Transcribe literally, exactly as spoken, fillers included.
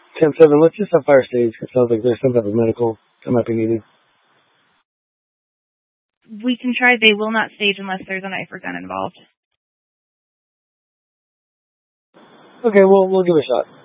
ten seven, let's just have fire stage. It sounds like there's some type of medical that might be needed. We can try. They will not stage unless there's a knife or gun involved. Okay, well, we'll give it a shot.